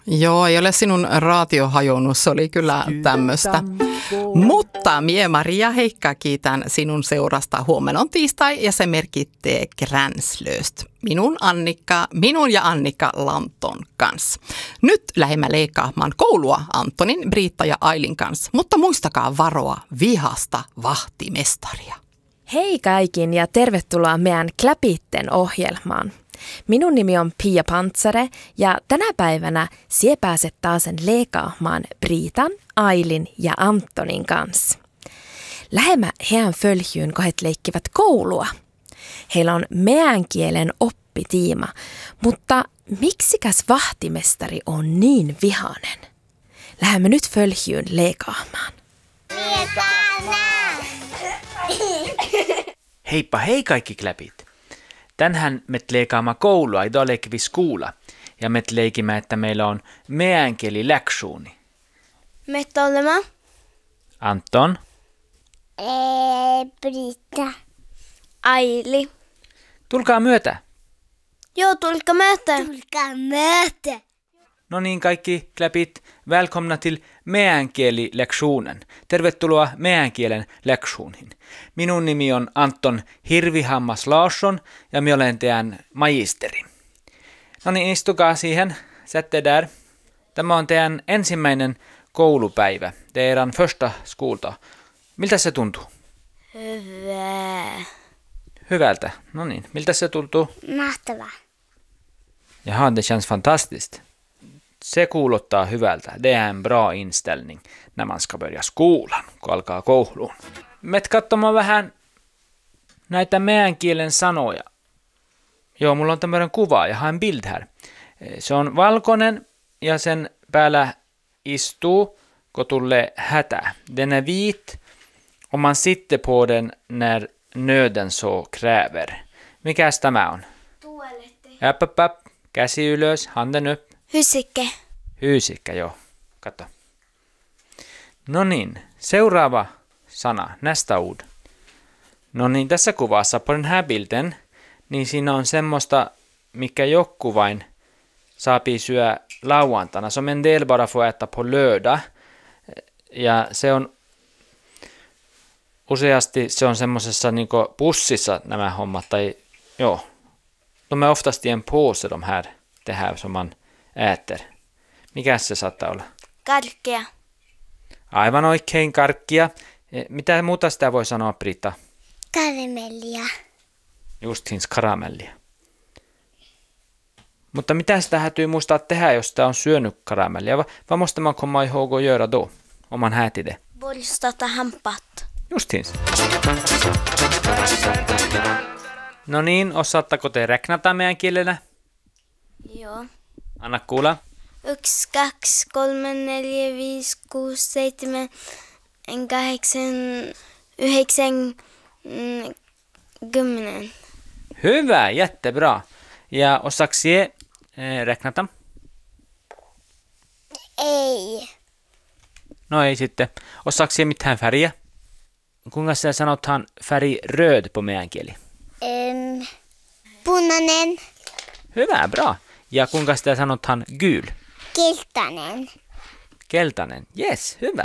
Joo, ei ole sinun raatio hajonnut, se oli kyllä tämmöistä. Mutta mie Maria Heikka kiitän sinun seurasta. Huomenna on tiistai ja se merkittee Gränslöst. Minun ja Annika Lanton kanssa. Nyt lähdemme leikkaamaan koulua Antonin, Britta ja Ailin kanssa. Mutta muistakaa varoa vihasta vahtimestaria. Hei kaikin ja tervetuloa meidän Kläpitten ohjelmaan. Minun nimi on Pia Pantsare ja tänä päivänä sie pääset taas leikaamaan Britan, Ailin ja Antonin kanssa. Lähemmä heidän följyyn, kun he leikkivät koulua. Heillä on meän kielen oppitiima, mutta miksikäs vahtimestari on niin vihainen? Lähemme nyt följyyn leikaamaan. Heippa hei kaikki kläpit! Tänään me leikaamme koulua, idag leker vi skola. Ja me leikimme, että meillä on meänkieli läksuuni. Me olemme Anton. Britta. Aili. Tulkaa myötä. Joo, tulkaa myötä. No niin kaikki kläpit, välkomna till meänkieli-lektionen. Tervetuloa meänkielen leksuuniin. Minun nimi on Anton Hirvihammas Larsson ja minä olen teidän magisteri. No niin, istukaa siihen, sätte där. Tämä on teidän ensimmäinen koulupäivä, teidän första skoldag. Miltä se tuntuu? Hyvä. Hyvältä. No niin, miltä se tuntuu? Mahtavaa. Jaha, det känns fantastiskt. Se kuulottaa hyvältä. Det är en bra inställning när man ska börja skolan, kun alkaa kouluun. Met katsomaan vähän näitä meidän kielen sanoja. Joo, mulla on tämmöinen kuva ja haen bild här. Se on valkoinen ja sen päällä istuu, kun tulee hätä. Den är vit och man sitter på den när nöden så kräver. Mikäs tämä on? Tuolette. Äpp. Käsi ylös, handen upp. Hysikke. Hyysikkä, joo. Kato. No niin, seuraava sana, nästa ord. No niin, tässä kuvassa, på den här bilden, niin siinä on semmoista, mikä joku vain saapii syö lauantana. Som en del bara får äta på lördag. Ja se on useasti se on semmosessa niinku pussissa nämä hommat, tai joo. De är oftast i en påse det här som man äter. Mikäs se saattaa olla? Karkkia. Aivan oikein, karkkia. Mitä muuta sitä voi sanoa, Britta? Karamellia. Justins karamellia. Mutta mitä sitä hätyy muistaa tehdä, jos sitä on syönyt karamellia? Vad måste man komma ihåg att göra då, om man äter det? Borstata hampaat. Justins. No niin, osaatteko te räknata meidän kielellä? Joo. Anna kuulla. 1, 2, 3, 4, 5, 6, 7, 8, 9, 10. Hyvä, jättebra. Ja osaako sie räknata? Ei. No ei sitten. Osaako sie mitään väriä? Kuinka sä sanothan färg röd på meidän kieli? Punainen. Hyvä, bra. Ja kuinka sitä sanothan gul? Keltainen. Keltainen. Yes, hyvä.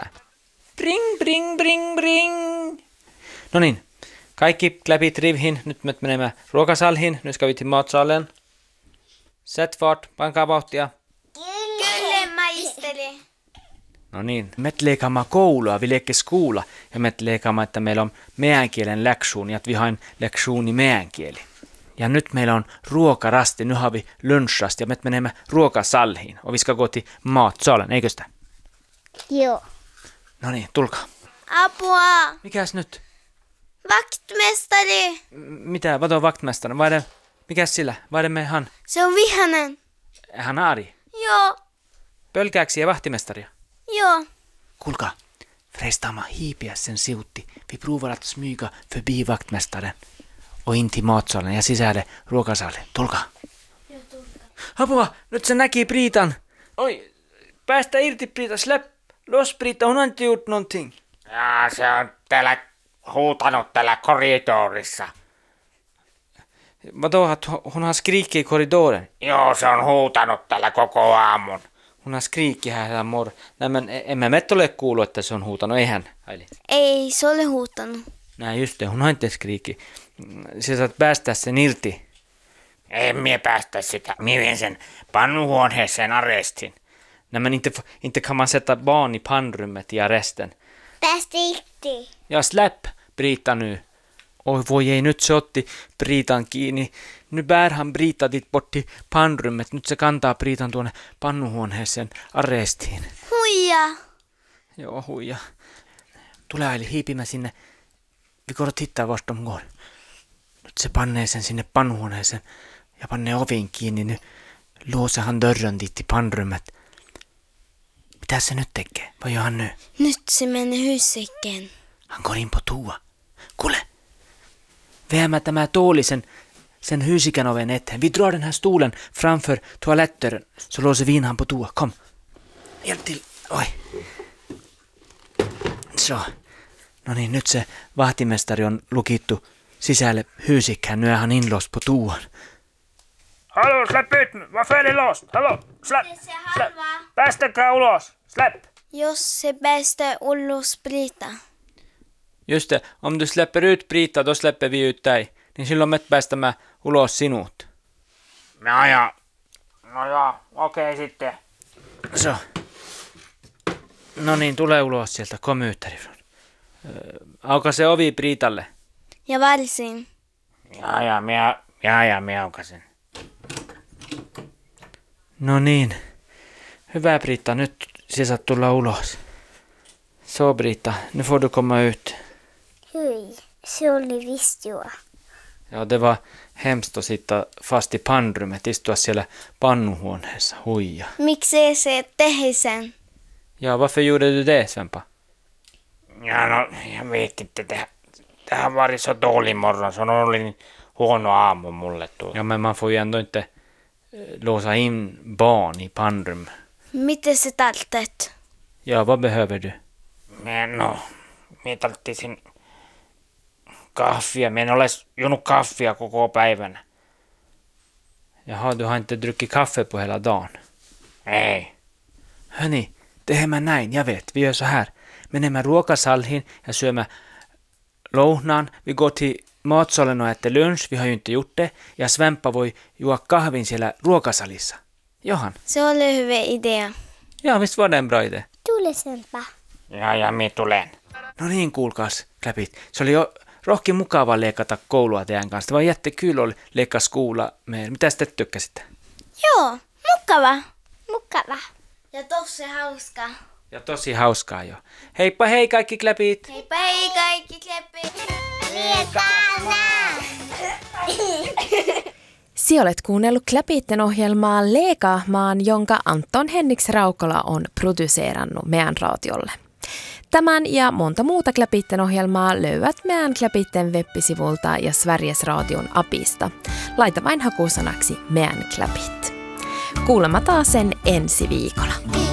Bring. No niin, kaikki kläpit rivhin. Nyt me menemme ruokasalhiin. Nu ska vi till matsalen. Sätt fart, pankaa vauhtia. Kyllä, maisteri. No niin, me leikaamme koulua, vi leker skola. Ja me leikaamme, että meillä on meidän kielen läksuuni, että vi har en läksuuni meidän kieli. Ja nyt meillä on ruokarasti, nu har vi lunchrast ja me menemme ruokasalhiin. Och vi ska gå till matsalen, eikö sitä? Joo. No niin, tulkaa. Apua. Mikäs nyt? Vaktmästari. Mitä, vad on vaktmästaren? Mikäs sillä? Vad är det med han? Se on vihainen. Han Ari. Joo. Pölkääksi ja vahtimestaria. Joo. Kuulkaa, freistaamaan hiipiä sen siutti. Vi provar att smyga förbi vaktmästaren. Och in till matsalen ja sisälle ruokasaliin. Tulkaa. Apua, nyt se näki Britan. Oi, päästä irti Brita, släpp. Los Brita, hon har inte gjort någonting. Ja, se on täällä huutanut täällä korridorissa. Vadå, att hon har skrikit i korridoren? Joo, se on huutanut täällä koko aamun. Hon skriikki här mor. Men emme me ole kuullut, että se on huutanut. Eihän, Aili? Ei, se ole huutanut. Näin just det, hon har inte skriikki. Sä saat päästää sen irti. En mie päästä sitä. Mie vien sen pannuhuoneeseen arestiin. Nej, men inte kan man sätta barn i pannrummet i arresten. Päästä irti. Ja släpp Brita nu. Oj voi ei, nyt se otti Britan kiinni. Nu bär han Brita dit bort till pannrummet. Nyt se kantaa Britan tuonne pannuhuoneeseen arrestiin. Huija. Joo, huija. Tule Aili hiipimä sinne. Vi går och tittar vart de går. Nyt se pannee sen sinne pannuhuoneeseen ja pannee ovin kiinni. Nyt låser han dörren dit till pannrummet. Mitä se nyt tekee? Vad gör han nu? Nyt se menee hyssikkeen. Han går in på toa. Kuule, veämä tämä tuoli sen hysikän oven eteen. Vi drar den här stolen framför toalettdörren. Så låser vi in han på toa. Kom. Hjälp till. Oj. Så. No niin, nyt se vahtimestari on lukittu sisälle hysikkään. Nyt han inlåst på toan. Hallå, släpp ut nu! Varför är det låst? Hallå, släpp! Släpp! Päästäkää ulos! Släpp! Jos se päästää ulos Brita. Just det, om du släpper ut Brita, då släpper vi ut dig. Niin silloin me päästämään ulos sinut. No joo, okei sitten. So. No niin, tule ulos sieltä, kom ut därifrån. Aukaise ovi Britalle. Ja varsin. Mie aukasin. No niin. Hyvä Brita, nyt sä saat tulla ulos. Så Brita, nu får du komma ut. Hyi, se oli visst joo. Ja, det var hemskt att sitta fast i pannrummet, istua siellä pannuhuoneessa, huija. Miksi se tehi sen? Ja, varför gjorde du det, Svempa? Ja no, jag vet inte. Det har varit så dålig morgon, så det oli niin huono aamu mulle tuo. Ja, men man får ju ändå inte låsa in barn i pannrum. Miten se tarvitset? Ja, vad behöver du? Mie tarvitsin kahvia. Mie en ole juonut kahvia koko päivänä. Jaha, du har inte druckit kaffe på hela dagen. Ei. Hörni, tehdään näin, jag vet, vi gör så här. Menemme ruokasalhin ja syömä louhnaan. Vi går till matsalen och äter lunch, vi har ju inte gjort det. Ja Svempa voi juo kahvin siellä ruokasalissa. Johan. Se oli hyvä idea. Ja, visst var det en bra idé? Tule senpä. Ja mie tulen. No niin, kuulkaas, Kläpit. Se oli jo rohki mukava leikata koulua teidän kanssa. Det var jättekul att leka skola med. Mitä te tykkäsitte? Joo, mukava. Mukava. Ja tosi hauska. Ja tosi hauskaa jo. Heippa hei kaikki Kläpit! Heippa hei kaikki klepit. Liekana! Si olet kuunnellut Kläpitten ohjelmaa Leekahmaan, jonka Anton Henriks Raukola on produseerannut meidän raatiolle. Tämän ja monta muuta Kläpitten ohjelmaa löydät meidän Kläpitten web-sivulta ja Sveriges Radion appista. Laita vain hakusanaksi meidän Kläpit. Kuulemme taas sen ensi viikolla.